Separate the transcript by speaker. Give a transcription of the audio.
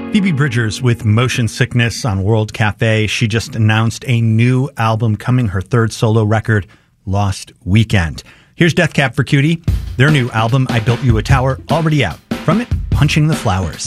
Speaker 1: Phoebe Bridgers with Motion Sickness on World Cafe. She just announced a new album coming, her third solo record, Lost Weekend. Here's Death Cab for Cutie. Their new album, I Built You a Tower, already out. From it, Punching the Flowers.